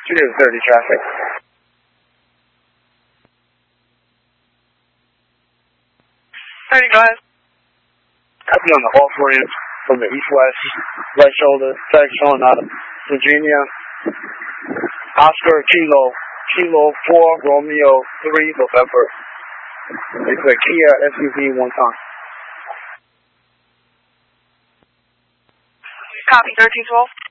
It is 30 traffic. Go ahead. Copy on the off-ramp from the east-west, right shoulder, tag showing out of Virginia. Oscar Kilo 4, Romeo 3, November. It's a Kia SUV one time. Copy, 1312.